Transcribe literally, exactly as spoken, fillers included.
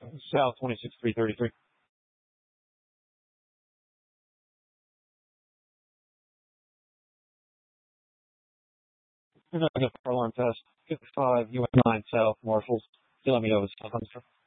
South twenty-six three thirty-three. You're not going for alarm test. fifty-five U S nine South Marshalls. You let me know if it's South Huntsville.